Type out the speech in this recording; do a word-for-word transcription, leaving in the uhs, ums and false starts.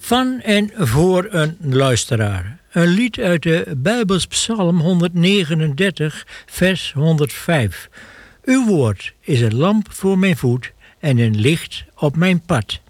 Van en voor een luisteraar. Een lied uit de Bijbelspsalm honderdnegenendertig, vers honderdvijf. Uw woord is een lamp voor mijn voet en een licht op mijn pad.